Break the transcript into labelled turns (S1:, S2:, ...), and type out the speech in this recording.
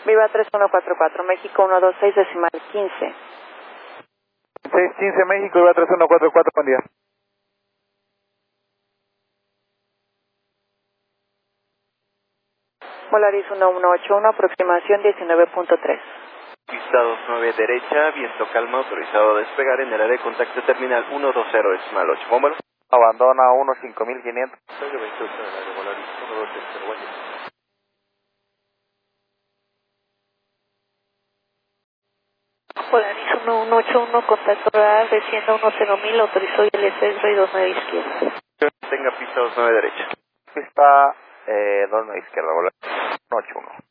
S1: Viva 3144, México 126 decimal 15.
S2: 615 México, Viva 3144, buen día.
S1: Volaris 1181, aproximación 19.3.
S3: Pista 29 derecha, viento calma, autorizado a despegar en el área de contacto terminal 120 decimal 8. ¿Cómo lo?
S2: Abandona 15500.
S3: Salga 28 en el área Volaris 120, buen día.
S1: Volaris 1181, contacto radar, descienda 10.000, autorizó ILS 29 izquierda.
S3: Tenga pista 29 derecha.
S2: Pista 29 izquierda, Volaris 181.